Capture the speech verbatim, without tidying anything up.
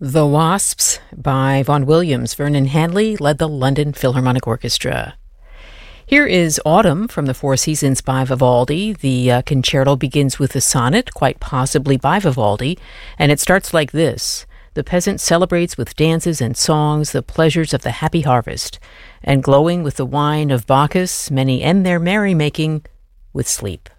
The Wasps by Vaughan Williams. Vernon Handley led the London Philharmonic Orchestra. Here is Autumn from the Four Seasons by Vivaldi. The uh, concerto begins with a sonnet, quite possibly by Vivaldi, and it starts like this. The peasant celebrates with dances and songs the pleasures of the happy harvest, and glowing with the wine of Bacchus, many end their merrymaking with sleep.